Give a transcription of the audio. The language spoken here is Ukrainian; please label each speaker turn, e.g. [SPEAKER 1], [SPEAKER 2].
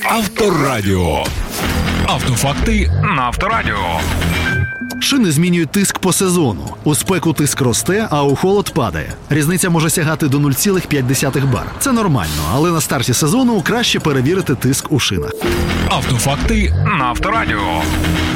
[SPEAKER 1] Авторадіо. Автофакти на Авторадіо.
[SPEAKER 2] Шини змінюють тиск по сезону. У спеку тиск росте, а у холод падає. Різниця може сягати до 0,5 бар. Це нормально, але на старті сезону краще перевірити тиск у шинах.
[SPEAKER 1] Автофакти на Авторадіо.